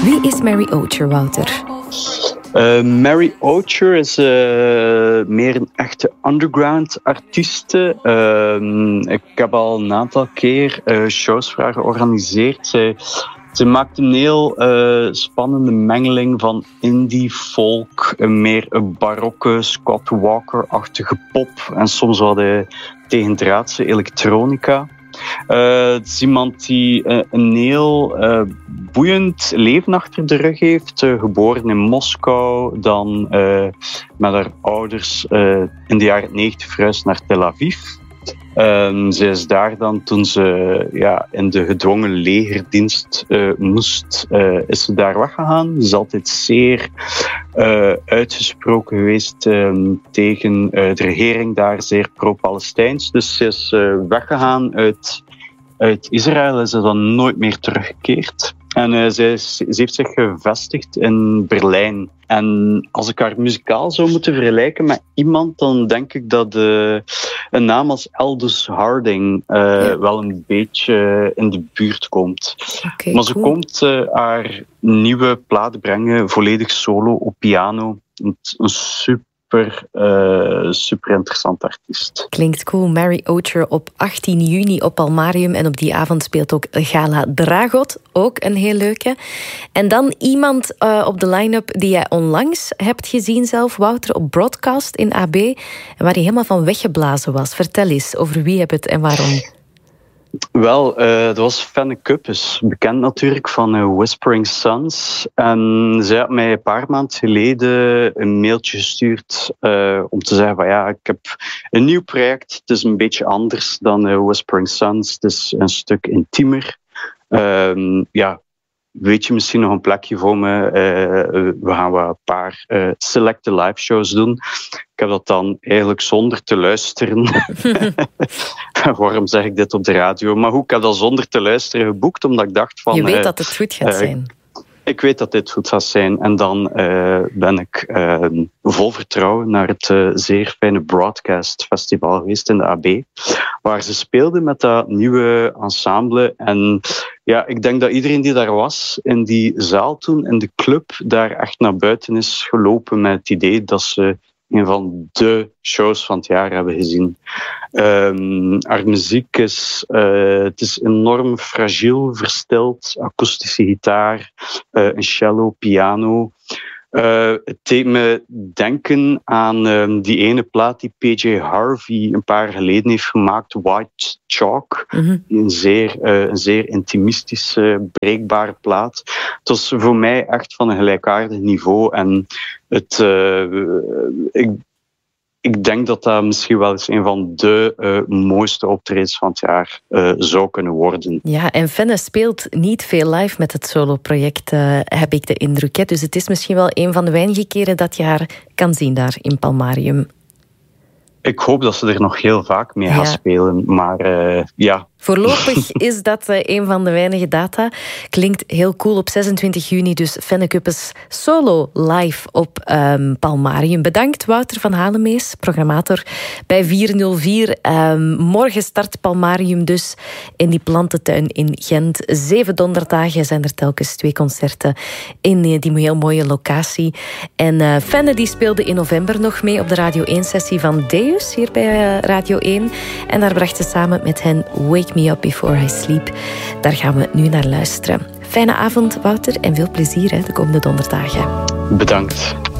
Wie is Mary Ocher, Wouter? Mary Ocher is meer een echte underground artieste. Ik heb al een aantal keer shows voor haar georganiseerd. Ze maakt een heel spannende mengeling van indie, folk, een meer barokke, Scott Walker-achtige pop en soms wat tegendraadse elektronica. Het is iemand die een heel boeiend leven achter de rug heeft. Geboren in Moskou, dan met haar ouders in de jaren 90 verhuisd naar Tel Aviv. Zij is daar dan, toen ze in de gedwongen legerdienst moest, is ze daar weggegaan. Ze is altijd zeer uitgesproken geweest tegen de regering daar, zeer pro-Palestijns. Dus ze is weggegaan uit Israël en ze is dan nooit meer teruggekeerd. En ze heeft zich gevestigd in Berlijn. En als ik haar muzikaal zou moeten vergelijken met iemand, dan denk ik dat een naam als Aldous Harding wel een beetje in de buurt komt. Okay, maar ze komt haar nieuwe plaat brengen, volledig solo op piano. Een super interessant artiest. Klinkt cool. Mary Ocher op 18 juni op Palmarium. En op die avond speelt ook Gala Dragot. Ook een heel leuke. En dan iemand op de line-up die jij onlangs hebt gezien zelf, Wouter, op Broadcast in AB. En waar hij helemaal van weggeblazen was. Vertel eens, over wie heb het en waarom? Wel, dat was Fenne Kuppes, bekend natuurlijk van Whispering Suns. En zij had mij een paar maanden geleden een mailtje gestuurd om te zeggen van ik heb een nieuw project. Het is een beetje anders dan Whispering Suns. Het is een stuk intiemer. Weet je misschien nog een plekje voor me? We gaan wel een paar selecte live shows doen. Ik heb dat dan eigenlijk zonder te luisteren. Waarom zeg ik dit op de radio? Maar ik heb dat zonder te luisteren geboekt, omdat ik dacht van... Je weet dat het goed gaat zijn. Ik weet dat dit goed gaat zijn. En dan ben ik vol vertrouwen naar het zeer fijne Broadcast Festival geweest in de AB. Waar ze speelden met dat nieuwe ensemble. En ik denk dat iedereen die daar was, in die zaal toen, in de club, daar echt naar buiten is gelopen met het idee dat ze een van de shows van het jaar hebben gezien. Haar muziek is, het is enorm fragiel, verstild, akoestische gitaar, een cello, piano. Het deed me denken aan die ene plaat die PJ Harvey een paar jaar geleden heeft gemaakt, White Chalk. Mm-hmm. Een zeer intimistische, breekbare plaat. Het was voor mij echt van een gelijkaardig niveau. En ik denk dat dat misschien wel eens een van de mooiste optredens van het jaar zou kunnen worden. Ja, en Fenne speelt niet veel live met het solo-project, heb ik de indruk. Hè? Dus het is misschien wel een van de weinige keren dat je haar kan zien daar in Palmarium. Ik hoop dat ze er nog heel vaak mee gaan spelen, maar Voorlopig is dat een van de weinige data. Klinkt heel cool. Op 26 juni dus Fenne Kuppes solo live op Palmarium. Bedankt Wouter van Halemees, programmator bij 404. Morgen start Palmarium dus in die plantentuin in Gent. 7 donderdagen zijn er telkens 2 concerten in die heel mooie locatie. En Fenne die speelde in november nog mee op de Radio 1-sessie van Deus, hier bij Radio 1. En daar bracht ze samen met hen Wake Me Up Before I Sleep. Daar gaan we nu naar luisteren. Fijne avond, Wouter, en veel plezier de komende donderdagen. Bedankt.